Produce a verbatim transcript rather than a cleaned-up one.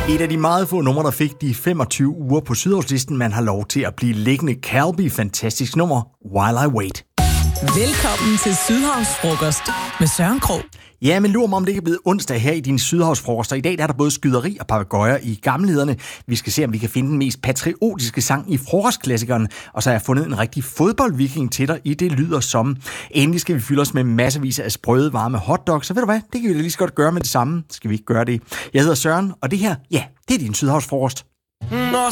Et af de meget få numre, der fik de femogtyve uger på Sydhavslisten, man har lov til at blive liggende. Calby, fantastisk nummer, While I Wait. Velkommen til Sydhavsfrokost med Søren Krog. Ja, men lurer mig, om det ikke er blevet onsdag her i din Sydhavsfrokoster. I dag der er der både skyderi og papegøjer i gammelhederne. Vi skal se, om vi kan finde den mest patriotiske sang i frokostklassikeren. Og så har jeg fundet en rigtig fodboldviking til dig i Det Lyder Som. Endelig skal vi fylde os med masservis af sprøde, varme hotdogs. Så ved du hvad, det kan vi da lige så godt gøre med det samme. Skal vi ikke gøre det? Jeg hedder Søren, og det her, ja, det er din Sydhavsfrokost.